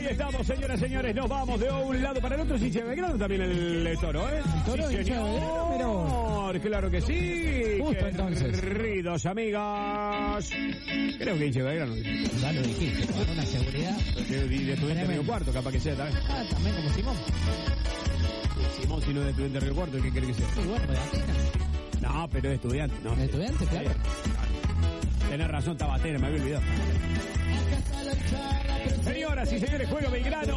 estamos, señoras y señores. Nos vamos de un lado para el otro. Sí, Belgrano también el Toro, ¿eh? El Toro, sí, señor. Claro que sí. Justo entonces. Queridos amigos. Creo que hinche Belgrano. Ya lo dijiste, con una seguridad. De estudiante Río Cuarto, capaz que sea también. Ah, también como Simón. Simón, si no es de estudiante Río Cuarto, ¿qué quiere que sea? Sí, bueno, de Atenas. No, pero es estudiante, ¿no? De estudiante, claro. Tenés razón, Tabatera, me había olvidado. Señoras y señores, juega Belgrano.